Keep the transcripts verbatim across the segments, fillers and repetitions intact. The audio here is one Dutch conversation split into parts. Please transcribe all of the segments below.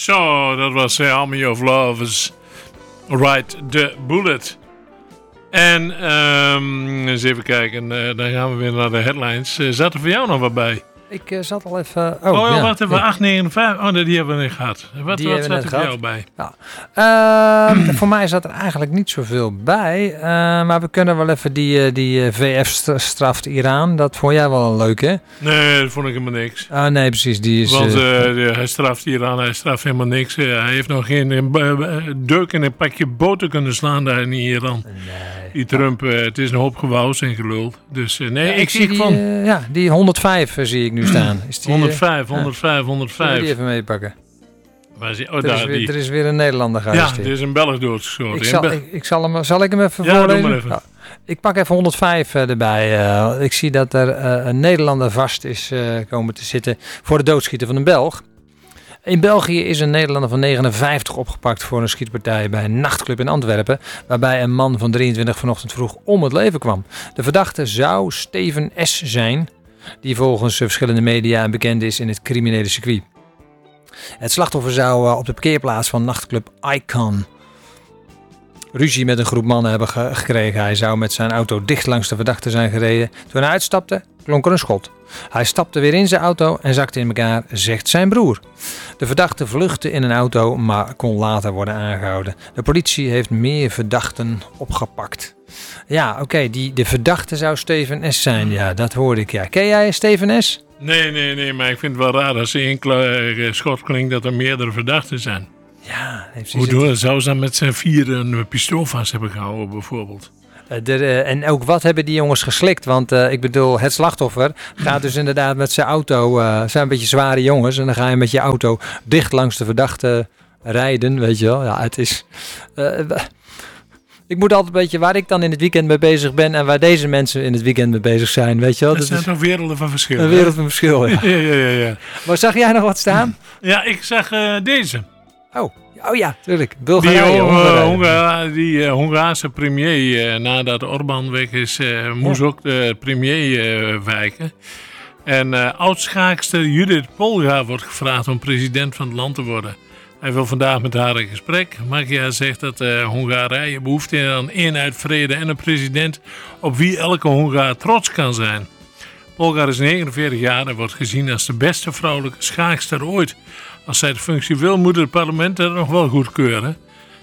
Zo, dat was uh, Army of Lovers. Ride the Bullet. En um, eens even kijken, uh, dan gaan we weer naar de headlines. Uh, zat er voor jou nog wat bij? Ik uh, zat al even... Oh, oh ja, ja. wacht even, acht negenenvijftig. Oh, nee, die hebben we niet gehad. Wat, Die wat zat er voor gehad. jou bij? Ja. Uh, voor mij zat er eigenlijk niet zoveel bij. Uh, maar we kunnen wel even die, uh, die uh, V F straft Iran. Dat vond jij wel een leuke, hè? Nee, dat vond ik helemaal niks. Ah, nee, precies. Die is, Want uh, uh, hij straft Iran, hij straft helemaal niks. Uh, hij heeft nog geen uh, deuk in een pakje boter kunnen slaan daar in Iran. Nee. Die Trump, uh, het is een hoop gewauws en gelul. Dus uh, nee, ja, ik, ik zie ik die, vond... uh, ja, die honderdvijf uh, zie ik nu staan. Is die, honderdvijf, uh, honderdvijf, honderdvijf. Zullen we die even meepakken? Waar is die? Oh, er, daar, is weer, die. er is weer een Nederlander Ja, gearresteerd. er is een Belg doodgeschoten. Ik zal, ik, ik zal, hem, zal ik hem even ja, voorlezen? Doe maar even. Ja. Ik pak even honderdvijf uh, erbij. Uh, ik zie dat er uh, een Nederlander vast is uh, komen te zitten voor het doodschieten van een Belg. In België is een Nederlander van negenenvijftig opgepakt voor een schietpartij bij een nachtclub in Antwerpen, waarbij een man van drieëntwintig vanochtend vroeg om het leven kwam. De verdachte zou Steven S. zijn, die volgens verschillende media bekend is in het criminele circuit. Het slachtoffer zou uh, op de parkeerplaats van nachtclub Icon ruzie met een groep mannen hebben ge- gekregen. Hij zou met zijn auto dicht langs de verdachte zijn gereden. Toen hij uitstapte, klonk er een schot. Hij stapte weer in zijn auto en zakte in elkaar, zegt zijn broer. De verdachte vluchtte in een auto, maar kon later worden aangehouden. De politie heeft meer verdachten opgepakt. Ja, oké, okay, die de verdachte zou Steven S. zijn. Ja, dat hoorde ik, ja. Ken jij Steven S.? Nee, nee, nee, maar ik vind het wel raar als ze één kla- schot klinkt dat er meerdere verdachten zijn. Ja, heeft Hoe door, zou ze dan met z'n vier een pistool vast hebben gehouden, bijvoorbeeld? Uh, de, uh, en ook wat hebben die jongens geslikt? Want uh, ik bedoel, het slachtoffer gaat dus inderdaad met zijn auto, uh, zijn een beetje zware jongens, en dan ga je met je auto dicht langs de verdachte rijden, weet je wel. Ja, het is... Uh, ik moet altijd een beetje waar ik dan in het weekend mee bezig ben en waar deze mensen in het weekend mee bezig zijn, weet je wel. Dat, dat zijn toch werelden van verschil. Een wereld van verschil, ja. ja, ja, ja, ja. Maar zag jij nog wat staan? Ja, ik zag uh, deze. Oh. Oh ja, tuurlijk. Bulgarije, die, uh, Hongarije. Honga, die uh, Hongaarse premier, uh, nadat Orbán weg is, uh, moest ja. ook de premier uh, wijken. En uh, oud-schaakster Judith Polgar wordt gevraagd om president van het land te worden. Hij wil vandaag met haar in gesprek. Magia zegt dat uh, Hongarije behoefte heeft aan eenheid, vrede en een president op wie elke Hongaar trots kan zijn. Polgar is negenenveertig jaar en wordt gezien als de beste vrouwelijke schaakster ooit. Als zij de functie wil, moet het parlement er nog wel goedkeuren.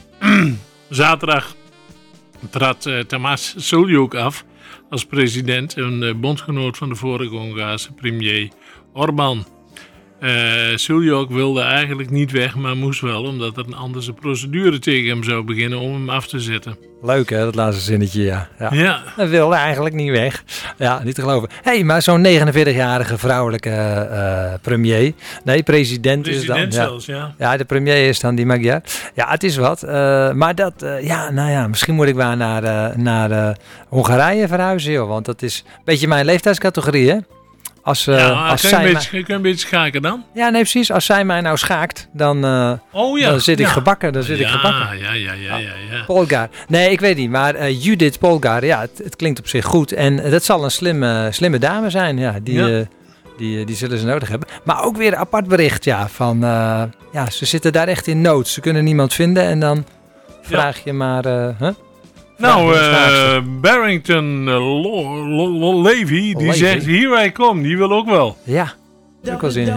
Zaterdag trad uh, Tamás Suljuk af als president, een uh, bondgenoot van de vorige Hongaarse premier Orbán. Uh, Suljuk wilde eigenlijk niet weg, maar moest wel, omdat er een andere procedure tegen hem zou beginnen om hem af te zetten. Leuk hè, dat laatste zinnetje, ja. ja. ja. Hij wilde eigenlijk niet weg. Ja, niet te geloven. Hé, hey, maar zo'n negenenveertigjarige vrouwelijke uh, premier. Nee, president, president is dan. President zelfs, ja. ja. Ja, de premier is dan die Magyar. Ja, het is wat. Uh, maar dat, uh, ja, nou ja, misschien moet ik maar naar, uh, naar uh, Hongarije verhuizen, joh. Want dat is een beetje mijn leeftijdscategorie, hè. Als, uh, ja, als kun, zij je ma- beetje, kun je een beetje schaken dan? Ja, nee, precies. Als zij mij nou schaakt, dan, uh, oh, ja. dan zit ik ja. gebakken. Dan zit ja, ik gebakken. Ja, ja, ja, ja, ja. Polgar. Nee, ik weet niet. Maar uh, Judith Polgar, ja, het, het klinkt op zich goed. En dat zal een slimme, slimme dame zijn. Ja, die, ja. Uh, die, die zullen ze nodig hebben. Maar ook weer een apart bericht, ja. Van, uh, ja, ze zitten daar echt in nood. Ze kunnen niemand vinden en dan vraag ja. je maar... Uh, huh? Nou, uh, Barrington uh, Lo- Lo- Lo- Levy, die Levy. zegt, hier wij kom, die wil ook wel. Ja, ook wel zin in.